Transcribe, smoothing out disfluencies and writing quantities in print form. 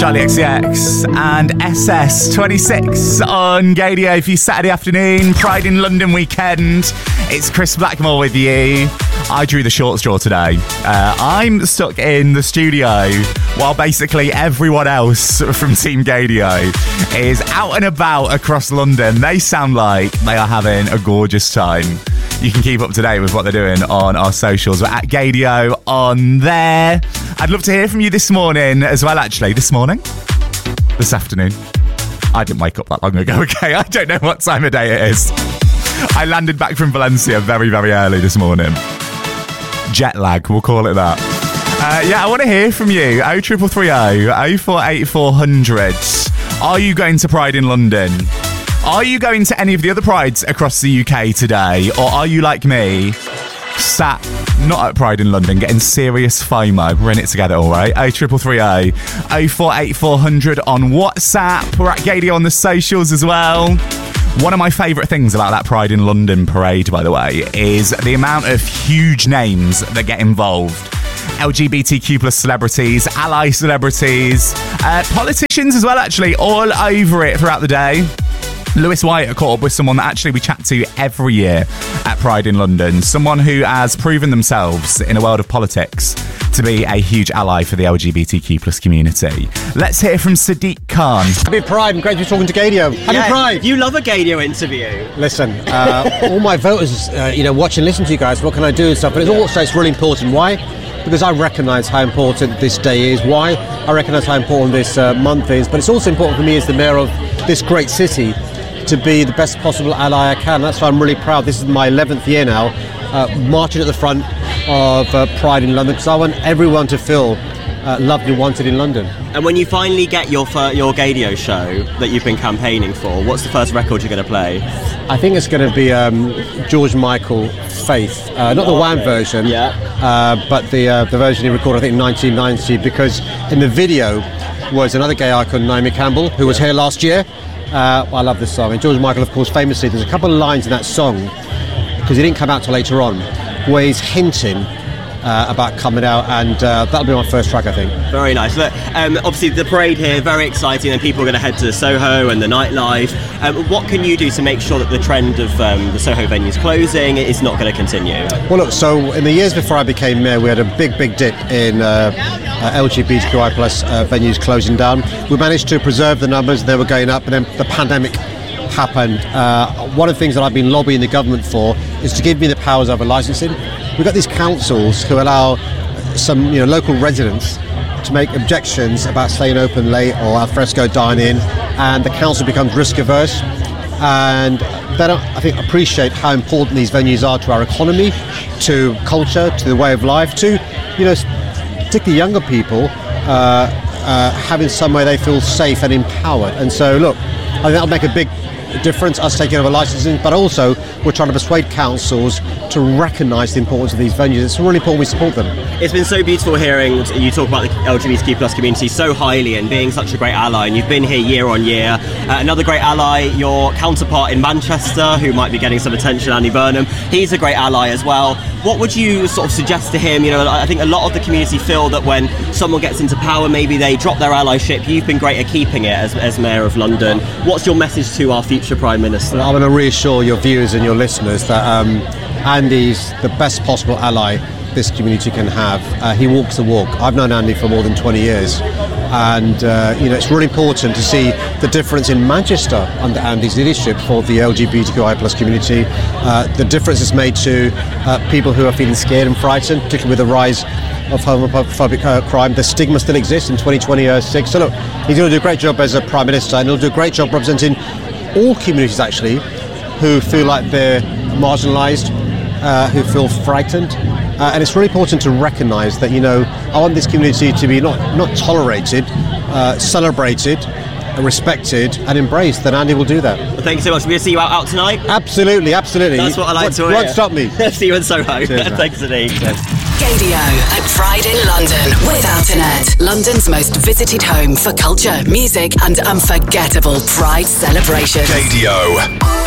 Charlie XCX and SS26 on Gaydio for your Saturday afternoon, Pride in London weekend. It's Chris Blackmore with you. I drew the short straw today. I'm stuck in the studio while basically everyone else from Team Gaydio is out and about across London. They sound like they are having a gorgeous time. You can keep up to date with what they're doing on our socials. We're at Gaydio on there. I'd love to hear from you this morning as well, actually. This afternoon. I didn't wake up that long ago, okay? I don't know what time of day it is. I landed back from Valencia very, very early this morning. Jet lag, we'll call it that. I want to hear from you. 0330 048400. Are you going to Pride in London? Are you going to any of the other Prides across the UK today? Or are you like me, sat not at Pride in London, getting serious FOMO? We're in it together, all right? 0330 048400 on WhatsApp. We're at Gaydio on the socials as well. One of my favourite things about that Pride in London parade, by the way, is the amount of huge names that get involved. LGBTQ plus celebrities, ally celebrities, politicians as well, actually, all over it throughout the day. Lewis Wyatt caught up with someone that actually we chat to every year at Pride in London. Someone who has proven themselves in the world of politics to be a huge ally for the LGBTQ plus community. Let's hear from Sadiq Khan. Happy Pride and great to be talking to Gaydio. Happy Pride. You love a Gaydio interview. Listen, all my voters, watch and listen to you guys. What can I do and stuff? But it's really important. Why? Because I recognise how important this day is. Why? I recognise how important this month is. But it's also important for me as the mayor of this great city to be the best possible ally I can. That's why I'm really proud. This is my 11th year now, marching at the front of Pride in London, because I want everyone to feel loved and wanted in London. And when you finally get your Gaydio show that you've been campaigning for, what's the first record you're going to play? I think it's going to be George Michael, Faith. Not the Wham version, but the version he recorded, I think, in 1990, because in the video was another gay icon, Naomi Campbell, who was here last year. I love this song. And George Michael, of course, famously, there's a couple of lines in that song, because he didn't come out till later on, where he's hinting about coming out, and that'll be my first track, I think. Very nice. Look, obviously the parade here, very exciting, and people are going to head to Soho and the nightlife. What can you do to make sure that the trend of the Soho venues closing is not going to continue? Well, look, so in the years before I became mayor, we had a big dip in LGBTQI plus venues closing down. We managed to preserve the numbers. They were going up, and then the pandemic happened. One of the things that I've been lobbying the government for is to give me the powers over licensing. We've got these councils who allow some local residents to make objections about staying open late or al fresco dining, and the council becomes risk averse, and they don't, I think, appreciate how important these venues are to our economy, to culture, to the way of life, to particularly younger people having somewhere they feel safe and empowered. And so look, I think that'll make a big difference, us taking over licensing, but also we're trying to persuade councils to recognise the importance of these venues. It's really important we support them. It's been so beautiful hearing you talk about the LGBTQ plus community so highly and being such a great ally, and you've been here year on year. Another great ally, your counterpart in Manchester, who might be getting some attention, Andy Burnham, he's a great ally as well. What would you sort of suggest to him? I think a lot of the community feel that when someone gets into power, maybe they drop their allyship. You've been great at keeping it as Mayor of London. What's your message to our future Prime Minister? I want to reassure your viewers and your listeners that Andy's the best possible ally this community can have. He walks the walk. I've known Andy for more than 20 years. And, it's really important to see the difference in Manchester under Andy's leadership for the LGBTQI plus community. The difference it's made to people who are feeling scared and frightened, particularly with the rise of homophobic crime. The stigma still exists in 2026. So look, he's going to do a great job as a Prime Minister, and he'll do a great job representing all communities, actually, who feel like they're marginalised, who feel frightened. And it's really important to recognise that, I want this community to be not tolerated, celebrated, respected and embraced. Then Andy will do that. Well, thank you so much. We're going to see you out tonight? Absolutely. That's what I like to hear. Won't stop me. See you in Soho. Cheers, thanks, Sadiq. Gaydio at Pride in London with Alternet, London's most visited home for culture, music and unforgettable Pride celebrations. Gaydio.